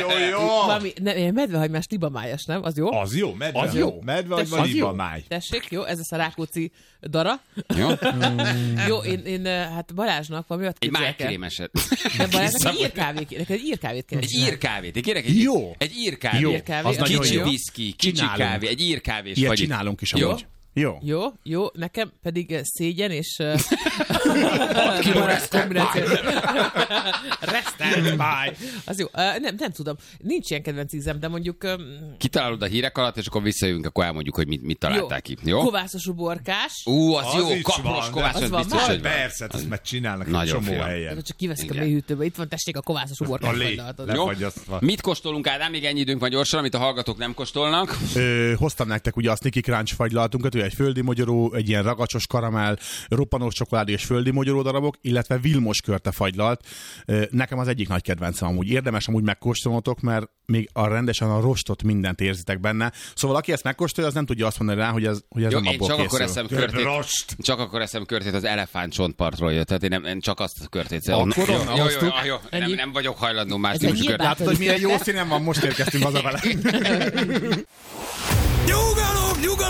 nagyon jó. Valami, medvehagymás libamájas, nem? Az jó? Az jó, medvehagymás libamáj. Tessék, jó, ez lesz a Rákóczi dara. Jó? Jó, én hát Balázsnak valami olyat Egy képzelek el. májkrémeset. De Balázsnak egy írkávét kell. Egy írkávét. Én kérek Jó. egy írkávét. Jó. Az nagyon Kicsi jó. viszki, kicsi Csinálunk. kávé, egy írkávés Ilyet fagyit. csinálunk is Jó? amúgy. Jó. Jó, nekem pedig szégyen és... 6 kiló kombináció. Resztelt máj. Az jó. Nem tudom. Nincs ilyen kedvenc ízem, de mondjuk... Kitalálod a hírek alatt, és akkor visszajövünk, akkor elmondjuk, hogy mit találták ki. Jó? Kovászos uborkás. Az jó, is kapos van, kovács, az az van, biztos, majd hogy van. Persze, ezt meg csinálnak egy Nagyon csomó fiam. helyen. Csak kiveszik a Igen. mélyhűtőbe. Itt van, tessék, a kovászos uborkás. A lé. fagylaltod. Jó? Lefagyasztva. Mit kóstolunk, Ádám? Még ennyi időnk van gyorsan, amit a hallgatók nem kóstolnak. Hoztam nektek ugye a Sneaky Crunch fagylaltunkat, egy földi mogyoró, egy ilyen ragacsos karamell, roppanós csokoládé és földi mogyoró darabok, illetve Vilmos körte fagylalt. Nekem az egyik nagy kedvencem amúgy. Érdemes amúgy megkóstolnotok, mert még rendesen a rostot mindent érzitek benne. Szóval aki ezt megkóstolja, az nem tudja azt mondani rá, hogy ez Jó, nem én abból csak akkor készül. eszem körtét. Rost! Csak akkor eszem körtét az elefántcsontpartról jött. Tehát én csak azt a körtét. Akkor onnan hoztuk. Jó. Nem vagyok hajlandó más Ez típusú egy körtét. Látod, hogy milyen jó színen van, most érkeztünk haza vele. Nyugalom!